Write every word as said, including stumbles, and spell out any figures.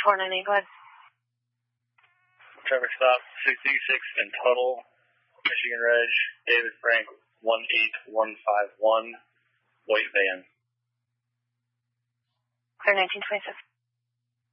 four nine eight, go ahead. Traffic stop, six eighty-six in Tuttle, Michigan Reg, David Frank, one eight one five one, white van. Clear nineteen twenty-six.